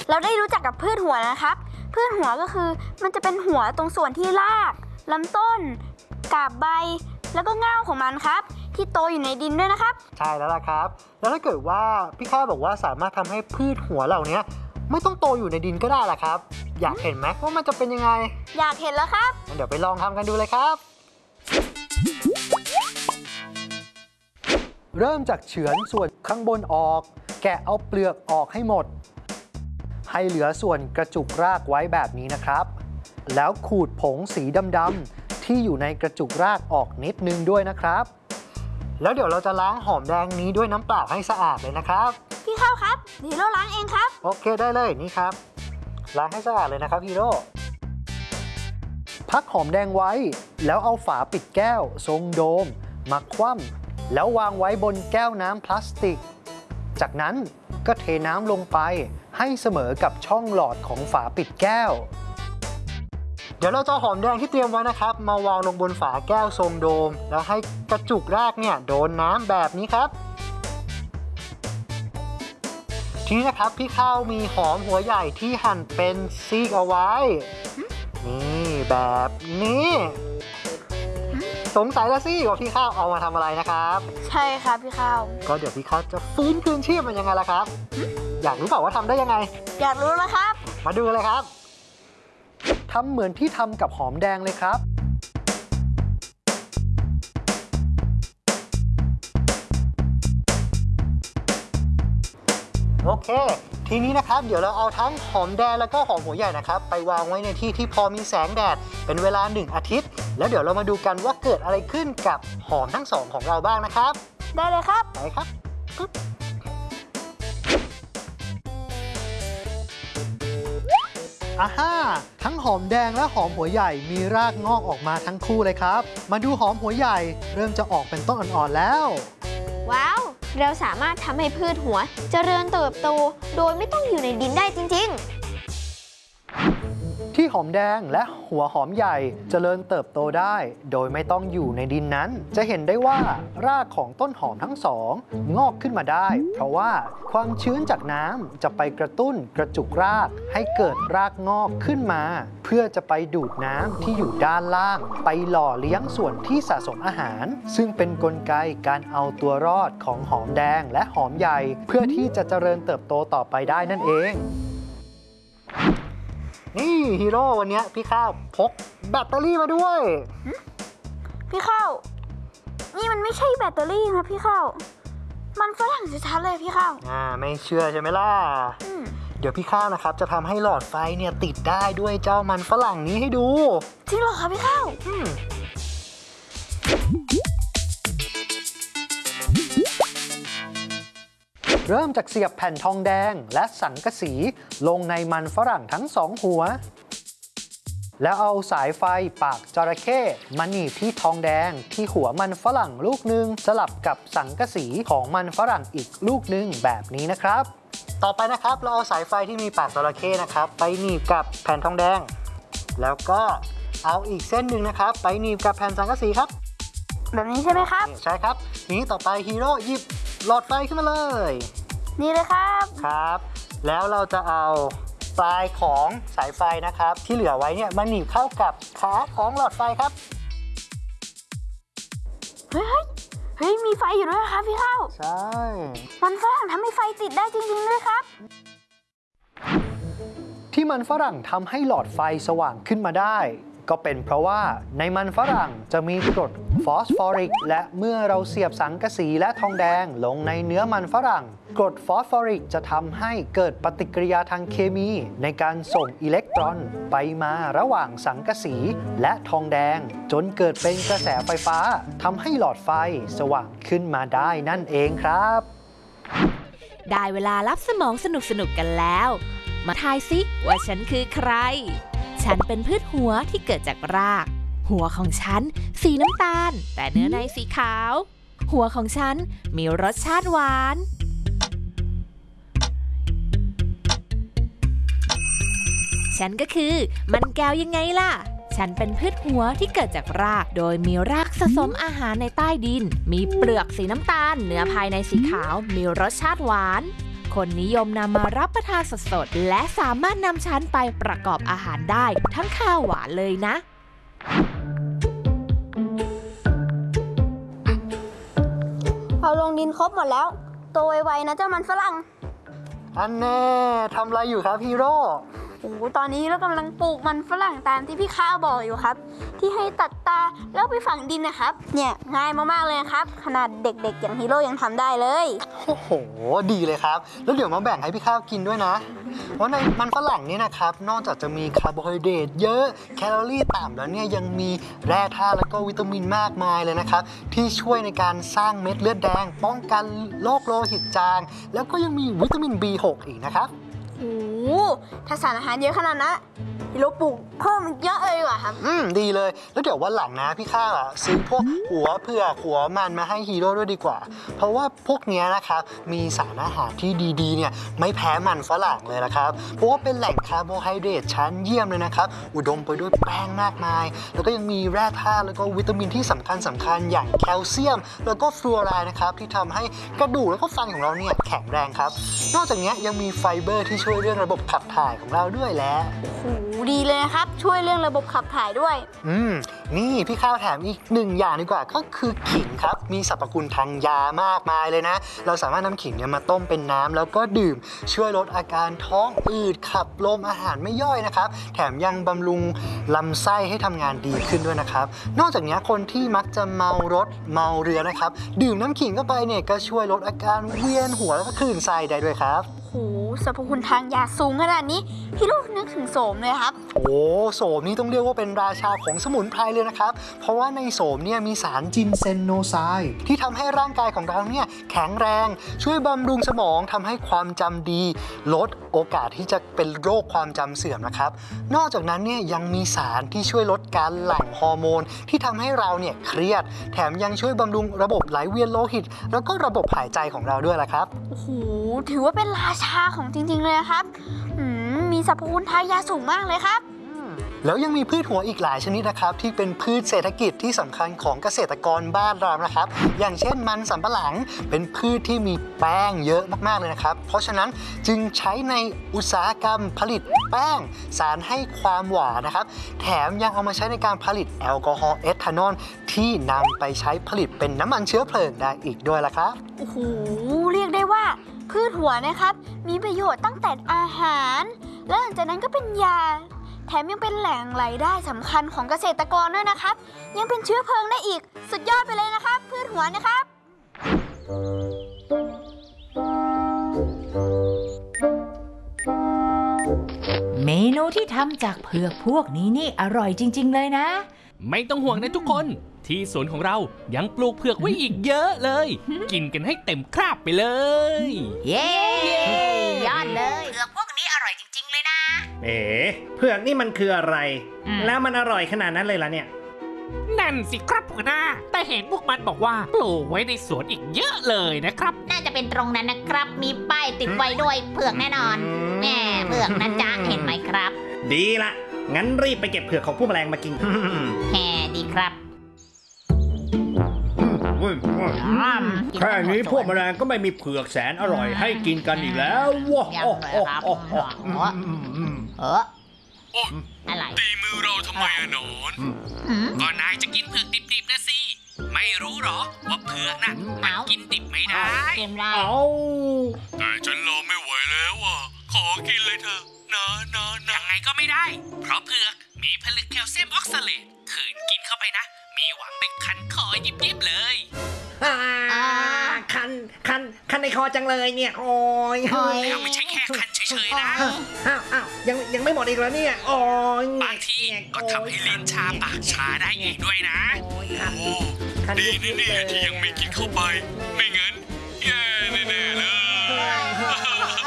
เราได้รู้จักกับพืชหัวนะครับพืชหัวก็คือมันจะเป็นหัวตรงส่วนที่รากลำต้นกาบใบแล้วก็เง่าของมันครับที่โตอยู่ในดินด้วยนะครับใช่แล้วล่ะครับแล้วถ้าเกิดว่าพี่ข้าบอกว่าสามารถทำให้พืชหัวเหล่านี้ไม่ต้องโตอยู่ในดินก็ได้ล่ะครับอยากเห็นไหมว่ามันจะเป็นยังไงอยากเห็นแล้วครับงั้นเดี๋ยวไปลองทำกันดูเลยครับเริ่มจากเฉือนส่วนข้างบนออกแกะเอาเปลือกออกให้หมดให้เหลือส่วนกระจุกรากไว้แบบนี้นะครับแล้วขูดผงสีดำๆที่อยู่ในกระจุกรากออกนิดนึงด้วยนะครับแล้วเดี๋ยวเราจะล้างหอมแดงนี้ด้วยน้ำเปล่าให้สะอาดเลยนะครับพี่ข้าวครับฮีโร่ล้างเองครับโอเคได้เลยนี่ครับล้างให้สะอาดเลยนะครับฮีโร่พักหอมแดงไว้แล้วเอาฝาปิดแก้วทรงโดมมาคว่ำแล้ววางไว้บนแก้วน้ำพลาสติกจากนั้นก็เทน้ำลงไปให้เสมอกับช่องหลอดของฝาปิดแก้วเดี๋ยวเราจะหอมแดงที่เตรียมไว้นะครับมาวางลงบนฝาแก้วทรงโดมแล้วให้กระจุกรากเนี่ยโดนน้ำแบบนี้ครับทีนี้นะครับพี่ข้าวมีหอมหัวใหญ่ที่หั่นเป็นซีกเอาไว้นี่แบบนี้สงสัยแล้วสิว่าพี่ข้าวเอามาทำอะไรนะครับใช่ครับพี่ข้าวก็เดี๋ยวพี่ข้าวจะฟื้นคืนชีพมันยังไงล่ะครับอยากรู้เปล่าว่าทำได้ยังไงอยากรู้แล้วครับมาดูเลยครับทำเหมือนที่ทำกับหอมแดงเลยครับโอเคทีนี้นะครับเดี๋ยวเราเอาทั้งหอมแดงแล้วก็หอมหัวใหญ่นะครับไปวางไว้ในที่ที่พอมีแสงแดดเป็นเวลา1 อาทิตย์แล้วเดี๋ยวเรามาดูกันว่าเกิดอะไรขึ้นกับหอมทั้งสองของเราบ้างนะครับได้เลยครับไปครับอ่าฮ่าทั้งหอมแดงและหอมหัวใหญ่มีรากงอกออกมาทั้งคู่เลยครับมาดูหอมหัวใหญ่เริ่มจะออกเป็นต้นอ่อนๆแล้วว้าวเราสามารถทำให้พืชหัวเจริญเติบโตโดยไม่ต้องอยู่ในดินได้จริงๆที่หอมแดงและหัวหอมใหญ่เจริญเติบโตได้โดยไม่ต้องอยู่ในดินนั้นจะเห็นได้ว่ารากของต้นหอมทั้งสองงอกขึ้นมาได้เพราะว่าความชื้นจากน้ำจะไปกระตุ้นกระจุกรากให้เกิดรากงอกขึ้นมาเพื่อจะไปดูดน้ำที่อยู่ด้านล่างไปหล่อเลี้ยงส่วนที่สะสมอาหารซึ่งเป็นกลไกการเอาตัวรอดของหอมแดงและหอมใหญ่เพื่อที่จะเจริญเติบโตต่อไปได้นั่นเองนี่ฮีโร่วันนี้พี่ข้าวพกแบตเตอรี่มาด้วยพี่ข้าวนี่มันไม่ใช่แบตเตอรี่นะพี่ข้าวมันฝรั่งชัดๆเลยพี่ข้าวไม่เชื่อใช่ไหมล่ะเดี๋ยวพี่ข้าวนะครับจะทำให้หลอดไฟเนี่ยติดได้ด้วยเจ้ามันฝรั่งนี้ให้ดูจริงเหรอคะพี่ข้าวเริ่มจากเสียบแผ่นทองแดงและสังกะสีลงในมันฝรั่งทั้งสองหัวแล้วเอาสายไฟปากจระเข้มาหนีบที่ทองแดงที่หัวมันฝรั่งลูกหนึ่งสลับกับสังกะสีของมันฝรั่งอีกลูกหนึ่งแบบนี้นะครับต่อไปนะครับเราเอาสายไฟที่มีปากจระเข้นะครับไปหนีบกับแผ่นทองแดงแล้วก็เอาอีกเส้นหนึ่งนะครับไปหนีบกับแผ่นสังกะสีครับแบบนี้ใช่ไหมครับใช่ครับนี้ต่อไปฮีโร่หยิบหลอดไฟขึ้นมาเลยนี่เลยครับครับแล้วเราจะเอาปลายของสายไฟนะครับที่เหลือไว้เนี่ยมาหนีบเข้ากับขาของหลอดไฟครับเฮ้ยมีไฟอยู่ด้วยครับพี่ข้าวใช่มันฝรั่งทำให้ไฟติดได้จริงๆด้วยครับที่มันฝรั่งทำให้หลอดไฟสว่างขึ้นมาได้ก็เป็นเพราะว่าในมันฝรั่งจะมีกรดฟอสฟอริกและเมื่อเราเสียบสังกะสีและทองแดงลงในเนื้อมันฝรั่งกรดฟอสฟอริกจะทำให้เกิดปฏิกิริยาทางเคมีในการส่งอิเล็กตรอนไปมาระหว่างสังกะสีและทองแดงจนเกิดเป็นกระแสไฟฟ้าทำให้หลอดไฟสว่างขึ้นมาได้นั่นเองครับได้เวลารับสมองสนุกกันแล้วมาทายซิว่าฉันคือใครฉันเป็นพืชหัวที่เกิดจากรากหัวของฉันสีน้ำตาลแต่เนื้อในสีขาวหัวของฉันมีรสชาติหวานฉันก็คือมันแก้วยังไงล่ะฉันเป็นพืชหัวที่เกิดจากรากโดยมีรากสะสมอาหารในใต้ดินมีเปลือกสีน้ำตาลเนื้อภายในสีขาวมีรสชาติหวานคนนิยมนำมารับประทานสดๆและสามารถนำชั้นไปประกอบอาหารได้ทั้งข้าวหวานเลยนะเอาลงดินครบหมดแล้วโตไวๆนะเจ้ามันฝรั่งอันแน่ทำอะไรอยู่ครับฮีโร่โอ้โหตอนนี้เรากำลังปลูกมันฝรั่งตามที่พี่ข้าวบอกอยู่ครับ ที่ให้ตัดตาแล้วไปฝังดินนะครับ เนี่ยง่ายมากๆเลยครับขนาดเด็กๆอย่างฮีโร่ยังทำได้เลยโอ้โหดีเลยครับแล้วเดี๋ยวมาแบ่งให้พี่ข้าวกินด้วยนะเพราะในมันฝรั่งนี่นะครับนอกจากจะมีคาร์โบไฮเดรตเยอะแคลอรี่ต่ำแล้วเนี่ยยังมีแร่ธาตุแล้วก็วิตามินมากมายเลยนะครับที่ช่วยในการสร้างเม็ดเลือดแดงป้องกันโรคโลหิตจางแล้วก็ยังมีวิตามิน B6 อีกนะครับโอ้โหถ้าสารอาหารเยอะขนาดนั้นฮีโร่ปลูกเพิ่มอีกเยอะเลยดีกว่าครับดีเลยแล้วเดี๋ยววันหลังนะพี่ข้าวซื้อพวกหัวเผือกหัวมันมาให้ฮีโร่ด้วยดีกว่าเพราะว่าพวกเนี้ยนะครับมีสารอาหารที่ดีๆเนี่ยไม่แพ้มันฝรั่งเลยนะครับเพราะว่าเป็นแหล่งคาร์โบไฮเดรตชั้นเยี่ยมเลยนะครับอุดมไปด้วยแป้งมากมายแล้วก็ยังมีแร่ธาตุแล้วก็วิตามินที่สำคัญอย่างแคลเซียมแล้วก็ฟลูออไรด์นะครับที่ทำให้กระดูกแล้วก็ฟันของเราเนี่ยแข็งแรงครับนอกจากนี้ยังมีไฟเบอร์ที่ช่วยเรื่องระบบขับถ่ายของเราด้วยแหละโอ้โหดีเลยนะครับช่วยเรื่องระบบขับถ่ายด้วยนี่พี่ข้าวแถมอีกหนึ่งอย่างดีกว่าก็คือขิงครับมีสรรพคุณทางยามากมายเลยนะเราสามารถนำขิงเนี่ยมาต้มเป็นน้ำแล้วก็ดื่มช่วยลดอาการท้องอืดขับลมอาหารไม่ย่อยนะครับแถมยังบำรุงลำไส้ให้ทำงานดีขึ้นด้วยนะครับนอกจากนี้คนที่มักจะเมารถเมาเรือนะครับดื่มน้ำขิงเข้าไปเนี่ยก็ช่วยลดอาการเวียนหัวแล้วก็คลื่นไส้ได้ด้วยครับโอ้โหสรรพคุณทางยาสูงขนาดนี้ฮีโร่นึกถึงโสมเลยครับโอ้โสมนี่ต้องเรียกว่าเป็นราชาของสมุนไพรเลยนะครับเพราะว่าในโสมเนี่ยมีสารจินเซนโนไซด์ที่ทำให้ร่างกายของเราเนี่ยแข็งแรงช่วยบำรุงสมองทำให้ความจำดีลดโอกาสที่จะเป็นโรคความจำเสื่อมนะครับนอกจากนั้นเนี่ยยังมีสารที่ช่วยลดการหลั่งฮอร์โมนที่ทำให้เราเนี่ยเครียดแถมยังช่วยบำรุงระบบไหลเวียนโลหิตแล้วก็ระบบหายใจของเราด้วยล่ะครับโอ้โหถือว่าเป็นราชาของจริงๆเลยครับมีสรรพคุณทางยาสูงมากเลยครับแล้วยังมีพืชหัวอีกหลายชนิดนะครับที่เป็นพืชเศรษฐกิจที่สำคัญของเกษตรกรบ้านเรานะครับอย่างเช่นมันสำปะหลังเป็นพืชที่มีแป้งเยอะมากๆเลยนะครับเพราะฉะนั้นจึงใช้ในอุตสาหกรรมผลิตแป้งสารให้ความหวานนะครับแถมยังเอามาใช้ในการผลิตแอลกอฮอล์เอทานอลที่นำไปใช้ผลิตเป็นน้ำมันเชื้อเพลิงได้อีกด้วยล่ะครับโอ้โหเรียกได้ว่าพืชหัวนะครับมีประโยชน์ตั้งแต่อาหารและหลังจากนั้นก็เป็นยาแถมยังเป็นแหล่งรายได้สำคัญของเกษตรกรด้วยนะครับยังเป็นเชื้อเพลิงได้อีกสุดยอดไปเลยนะครับพืชหัวนะครับเมนูที่ทำจากเผือกพวกนี้นี่อร่อยจริงๆเลยนะไม่ต้องห่วงนะทุกคนที่สวนของเรายังปลูกเผือกไว้อีกเยอะเลย กินกันให้เต็มคราบไปเลยเย้ยอดเลยเผือกพวกนี้อร่อยจริงๆเลยนะเอ๋เผือกนี่มันคืออะไร แล้วมันอร่อยขนาดนั้นเลยล่ะเนี่ยนั่นสิครับหัวหน้าแต่เห็นพวกมันบอกว่าปลูกไว้ในสวนอีกเยอะเลยนะครับน่าจะเป็นตรงนั้นนะครับ มีป้ายติดไว้ด้วยเผือกแน่นอนแหมเผือกนะจ๊ะเห็นไหมครับดีละงั้นรีบไปเก็บเผือกของผู้แมลงมากินแฮดีครับแค่นี้พวกแมลงก็ไม่มีเผือกแสนอร่อยให้กินกันอีกแล้วว้ายังเลยครับอะไรตีมือเราทำไมอะหนอนก็นายจะกินเผือกดิบๆนะสิไม่รู้หรอว่าเผือกน่ะมันกินดิบไม่ได้กินได้เอาแต่ฉันรอไม่ไหวแล้วอ่ะขอกินเลยเถอะนะยังไงก็ไม่ได้เพราะเผือกมีผลึกแคลเซียมออกซาเลตขืนกินเข้าไปนะมีหวังได้คันคอยิบๆเลยคันในคอจังเลยเนี่ย โอ้ยแล้วไม่ใช่แค่คันเฉยๆนะอ้าวยังไม่หมดอีกแล้วเนี่ยโอ้ยบางทีก็ทำให้ลิ้นชาปากชาได้อีกด้วยนะคันดีนะเนี่ยที่ยังไม่กินเข้าไปไม่งั้น